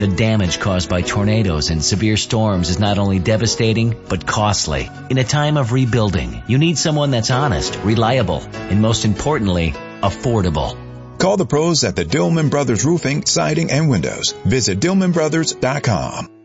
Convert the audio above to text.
The damage caused by tornadoes and severe storms is not only devastating, but costly. In a time of rebuilding, you need someone that's honest, reliable, and most importantly, affordable. Call the pros at the Dillman Brothers Roofing, Siding, and Windows. Visit DillmanBrothers.com.